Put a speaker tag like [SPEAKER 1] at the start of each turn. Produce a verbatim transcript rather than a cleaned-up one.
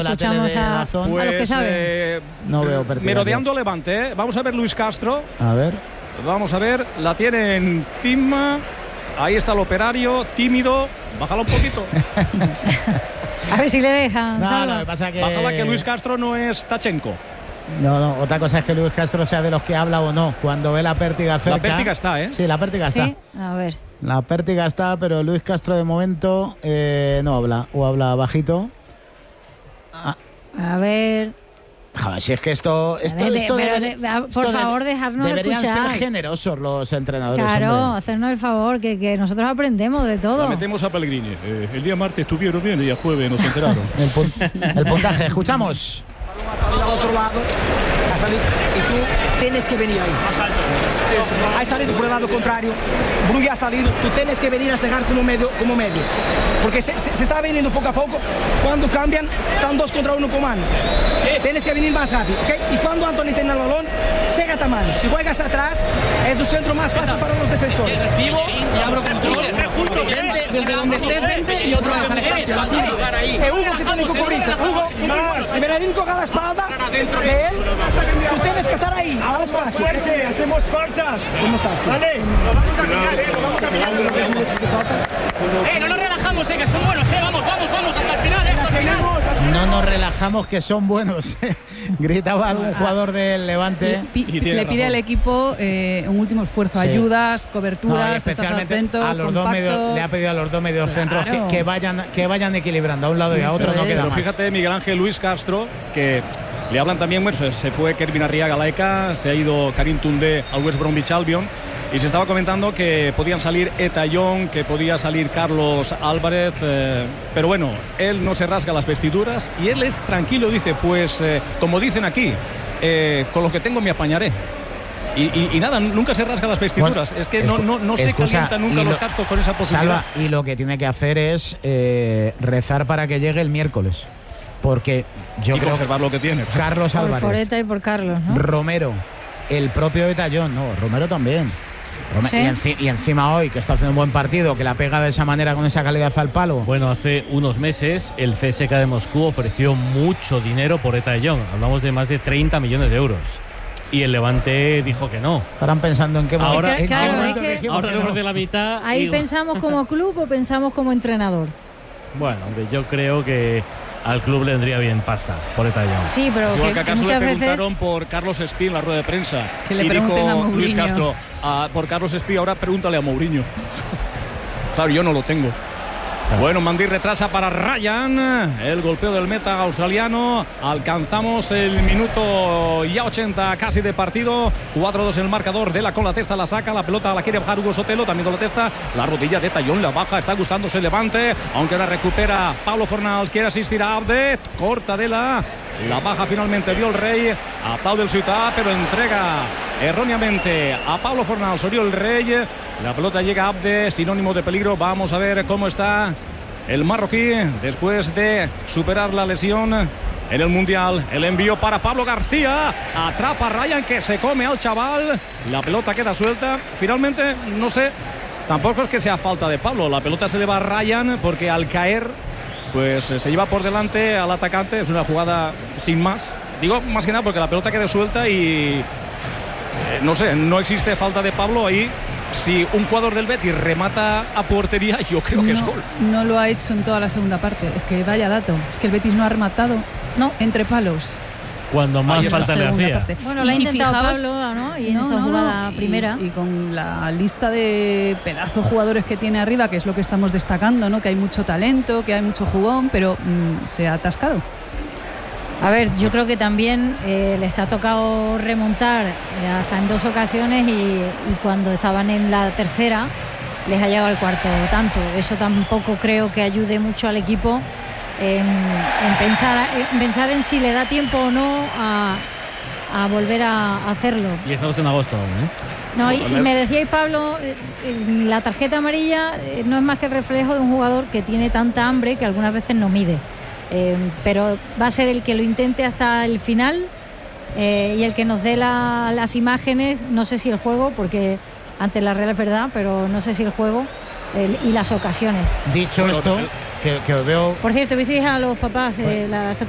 [SPEAKER 1] la tele
[SPEAKER 2] escuchamos
[SPEAKER 1] de
[SPEAKER 2] a,
[SPEAKER 1] Dazón.
[SPEAKER 2] a los que
[SPEAKER 3] Pues,
[SPEAKER 2] saben.
[SPEAKER 3] eh,
[SPEAKER 1] No veo pertigación.
[SPEAKER 3] merodeando Levante, ¿eh? Vamos a ver Luis Castro.
[SPEAKER 1] A ver.
[SPEAKER 3] Vamos a ver, la tiene encima. Ahí está el operario, tímido. Bájala un poquito.
[SPEAKER 2] A ver si le dejan.
[SPEAKER 1] No,
[SPEAKER 2] Salva.
[SPEAKER 1] lo que pasa que...
[SPEAKER 3] Bájala, que Luis Castro no es Tachenko.
[SPEAKER 1] No, no, otra cosa es que Luis Castro sea de los que habla o no. Cuando ve la pértiga cerca...
[SPEAKER 3] La pértiga está, ¿eh?
[SPEAKER 1] Sí, la pértiga
[SPEAKER 2] Sí,
[SPEAKER 1] está.
[SPEAKER 2] a ver.
[SPEAKER 1] La pértiga está, pero Luis Castro de momento eh, no habla. O habla bajito. Ah,
[SPEAKER 2] A ver.
[SPEAKER 1] joder, si es que esto... esto,
[SPEAKER 2] A ver,
[SPEAKER 1] esto
[SPEAKER 2] pero
[SPEAKER 1] debería-
[SPEAKER 2] de- a- por
[SPEAKER 1] esto debe-
[SPEAKER 2] favor, dejarnos
[SPEAKER 1] Deberían
[SPEAKER 2] escuchar.
[SPEAKER 1] ser generosos los entrenadores.
[SPEAKER 2] Claro,
[SPEAKER 1] hombre.
[SPEAKER 2] hacernos el favor, que, que nosotros aprendemos de
[SPEAKER 3] La
[SPEAKER 2] todo.
[SPEAKER 3] metemos a Pellegrini. Eh, el día martes estuvieron bien y el jueves nos enteraron.
[SPEAKER 1] El, pun- el puntaje, escuchamos.
[SPEAKER 4] Va a salir al otro lado, a salir, y tú tienes que venir ahí. Más alto. Ha salido por el lado contrario, Brugge ha salido, tú tienes que venir a cegar como medio, como medio. Porque se, se, se está viniendo poco a poco, cuando cambian, están dos contra uno con mano. Tienes que venir más rápido, ¿ok? Y cuando Anthony tiene el balón, cégate a mano. Si juegas atrás, es el centro más fácil para los defensores.
[SPEAKER 5] Vivo y abro control.
[SPEAKER 4] Vente desde donde estés, vente y otro lado al espacio. Es Hugo que tiene que cubrirte. Hugo, si Bellerín coge la espalda de él, tú tienes que estar ahí, al espacio.
[SPEAKER 6] Hacemos faltas.
[SPEAKER 4] ¿Cómo estás tú?
[SPEAKER 6] Vale.
[SPEAKER 5] Eh, no nos relajamos, eh, que son buenos, eh. Vamos, vamos, vamos, hasta el final, eh, hasta el final.
[SPEAKER 1] No nos relajamos, que son buenos. Gritaba algún jugador del Levante.
[SPEAKER 7] Pi-
[SPEAKER 3] Y tiene
[SPEAKER 7] le pide
[SPEAKER 3] razón.
[SPEAKER 7] al equipo eh, un último esfuerzo,
[SPEAKER 1] Sí.
[SPEAKER 7] ayudas,
[SPEAKER 1] No,
[SPEAKER 7] coberturas,
[SPEAKER 1] y
[SPEAKER 7] estar
[SPEAKER 1] especialmente
[SPEAKER 7] atento,
[SPEAKER 1] a los dos
[SPEAKER 7] compacto.
[SPEAKER 1] medios, le ha pedido a los dos medios centros que,
[SPEAKER 7] Claro.
[SPEAKER 1] que vayan que vayan equilibrando a un lado y a
[SPEAKER 7] Eso
[SPEAKER 1] otro, no
[SPEAKER 7] es.
[SPEAKER 1] queda
[SPEAKER 3] Pero
[SPEAKER 1] más.
[SPEAKER 3] fíjate, Miguel Ángel, Luis Castro, que le hablan también, bueno, se, se fue Kervin Arriaga a la E C A, se ha ido Karim Toundé al West Bromwich Albion, y se estaba comentando que podían salir Eta Young, que podía salir Carlos Álvarez, eh, pero bueno, él no se rasga las vestiduras y él es tranquilo, dice, pues eh, como dicen aquí, eh, con lo que tengo me apañaré. Y, y, y nada, nunca se rasga las vestiduras.
[SPEAKER 1] Bueno,
[SPEAKER 3] es que no,
[SPEAKER 1] escu-
[SPEAKER 3] no, no se
[SPEAKER 1] escucha,
[SPEAKER 3] calienta nunca
[SPEAKER 1] y
[SPEAKER 3] los
[SPEAKER 1] lo-
[SPEAKER 3] cascos con esa posibilidad.
[SPEAKER 1] Salva, y lo que tiene que hacer es eh, rezar para que llegue el miércoles. Porque yo
[SPEAKER 3] y
[SPEAKER 1] creo
[SPEAKER 3] conservar lo que tiene.
[SPEAKER 1] que Carlos
[SPEAKER 2] Por,
[SPEAKER 1] Álvarez,
[SPEAKER 2] por Eta y por Carlos, ¿no?
[SPEAKER 1] Romero, el propio Etallón, no, Romero también. Rome-
[SPEAKER 2] Sí.
[SPEAKER 1] y, enci- y encima hoy, que está haciendo un buen partido, que la pega de esa manera con esa calidad al palo.
[SPEAKER 8] Bueno, hace unos meses el C S K de Moscú ofreció mucho dinero por Eta Young. Hablamos de más de treinta millones de euros. Y el Levante dijo que no.
[SPEAKER 1] Estarán pensando en qué
[SPEAKER 8] Ahora-
[SPEAKER 1] momento- en qué
[SPEAKER 2] Claro,
[SPEAKER 1] momento
[SPEAKER 2] es que-
[SPEAKER 1] dijimos
[SPEAKER 8] Ahora
[SPEAKER 1] que
[SPEAKER 8] le
[SPEAKER 1] no.
[SPEAKER 8] ofrece la mitad.
[SPEAKER 2] Ahí
[SPEAKER 8] y-
[SPEAKER 2] pensamos como club o pensamos como entrenador.
[SPEAKER 8] Bueno, hombre, yo creo que al club le vendría bien pasta por Eta Young.
[SPEAKER 2] Sí, pero
[SPEAKER 3] Es igual
[SPEAKER 2] que,
[SPEAKER 3] que
[SPEAKER 2] que
[SPEAKER 3] acaso le
[SPEAKER 2] muchas veces.
[SPEAKER 3] preguntaron por Carlos Espí en la rueda de prensa.
[SPEAKER 7] Que le
[SPEAKER 3] y
[SPEAKER 7] pregunten
[SPEAKER 3] dijo
[SPEAKER 7] a Mourinho.
[SPEAKER 3] Luis Castro, "Ah, por Carlos Espí, ahora pregúntale a Mourinho". Claro, yo no lo tengo. Bueno, Mandí retrasa para Ryan. El golpeo del meta australiano. Alcanzamos el minuto ya ochenta casi de partido. cuatro dos en el marcador. De la con la testa la saca. La pelota la quiere bajar Hugo Sotelo. También con la testa. La rodilla de Tallón la baja. Está gustándose el Levante. Aunque la recupera Pablo Fornals. Quiere asistir a Abde. Corta de la. La baja finalmente vio el Rey. A Pau del Ciutat. Pero entrega erróneamente a Pablo Fornals. Oriol Rey. La pelota llega a Abde. Sinónimo de peligro. Vamos a ver cómo está el marroquí después de superar la lesión en el Mundial. El envío para Pablo García. Atrapa a Ryan, que se come al chaval. La pelota queda suelta. Finalmente, no sé, tampoco es que sea falta de Pablo. La pelota se le va a Ryan porque al caer, pues se lleva por delante al atacante. Es una jugada sin más. Digo más que nada porque la pelota queda suelta y eh, no sé, no existe falta de Pablo ahí. Si un jugador del Betis remata a portería, yo creo que
[SPEAKER 7] no,
[SPEAKER 3] es gol.
[SPEAKER 7] no lo ha hecho en toda la segunda parte. Es que vaya dato. Es que el Betis no ha rematado
[SPEAKER 2] No.
[SPEAKER 7] entre palos.
[SPEAKER 8] Cuando más
[SPEAKER 3] Ahí está.
[SPEAKER 8] falta le
[SPEAKER 7] Segunda
[SPEAKER 8] hacía.
[SPEAKER 7] parte.
[SPEAKER 2] Bueno, lo ha
[SPEAKER 7] Y- y
[SPEAKER 2] intentado
[SPEAKER 7] fijaos-
[SPEAKER 2] Pablo, ¿no? Y en
[SPEAKER 7] No,
[SPEAKER 2] esa
[SPEAKER 7] no, no,
[SPEAKER 2] jugada
[SPEAKER 7] y-
[SPEAKER 2] primera.
[SPEAKER 7] Y con la lista de pedazos jugadores que tiene arriba, que es lo que estamos destacando, ¿no? Que hay mucho talento, que hay mucho jugón, pero mm, se ha atascado.
[SPEAKER 2] A ver, yo creo que también eh, les ha tocado remontar eh, hasta en dos ocasiones y, y cuando estaban en la tercera les ha llegado el cuarto tanto. Eso tampoco creo que ayude mucho al equipo en, en pensar, en pensar en si le da tiempo o no a, a volver a hacerlo.
[SPEAKER 8] Y estamos en agosto aún, ¿eh?
[SPEAKER 2] No, y, y me decíais, Pablo, eh, eh, la tarjeta amarilla eh, no es más que el reflejo de un jugador que tiene tanta hambre que algunas veces no mide. Eh, pero va a ser el que lo intente hasta el final eh, y el que nos dé la, las imágenes, no sé si el juego, porque ante la Real es verdad, pero no sé si el juego eh, y las ocasiones.
[SPEAKER 1] Dicho esto, que, que os veo
[SPEAKER 2] Por cierto, ¿visteis a los papás eh,
[SPEAKER 1] Bueno.
[SPEAKER 2] la